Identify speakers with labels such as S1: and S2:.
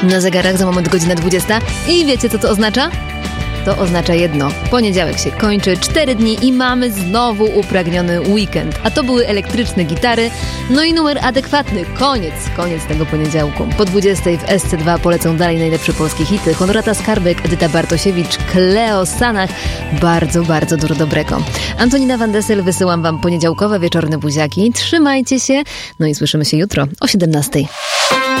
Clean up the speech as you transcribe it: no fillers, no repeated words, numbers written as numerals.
S1: Na zegarach za moment godzina 20 i wiecie, co to oznacza? To oznacza jedno. Poniedziałek się kończy, 4 dni i mamy znowu upragniony weekend. A to były elektryczne gitary, no i numer adekwatny. Koniec tego poniedziałku. Po 20 w SC2 polecą dalej najlepsze polskie hity. Honorata Skarbek, Edyta Bartosiewicz, Kleo Sanach. Bardzo, bardzo dużo dobrego. Antonina Van Dessel, wysyłam wam poniedziałkowe wieczorne buziaki. Trzymajcie się, no i słyszymy się jutro o 17.